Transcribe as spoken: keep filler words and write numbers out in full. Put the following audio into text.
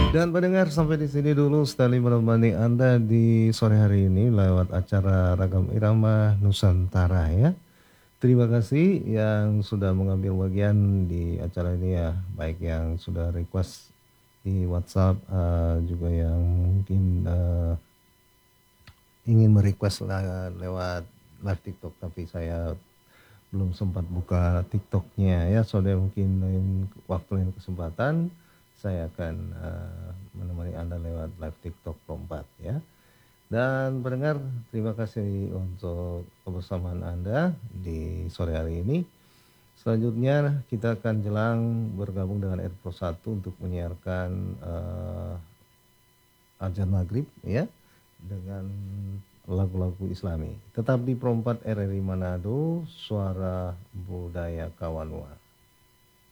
Dan pendengar sampai di sini dulu Stanley menemani Anda di sore hari ini lewat acara Ragam Irama Nusantara ya. Terima kasih yang sudah mengambil bagian di acara ini ya, baik yang sudah request di WhatsApp, uh, juga yang mungkin uh, ingin merequest la- lewat live TikTok, tapi saya belum sempat buka TikToknya ya. Saudara mungkin lain waktu lain kesempatan saya akan uh, menemani Anda lewat live TikTok Rompat ya. Dan pendengar, terima kasih untuk kebersamaan Anda di sore hari ini. Selanjutnya kita akan jelang bergabung dengan R Pro satu untuk menyiarkan uh, azan maghrib ya dengan lagu-lagu Islami. Tetap di Perempat R R I Manado, Suara Budaya Kawanua.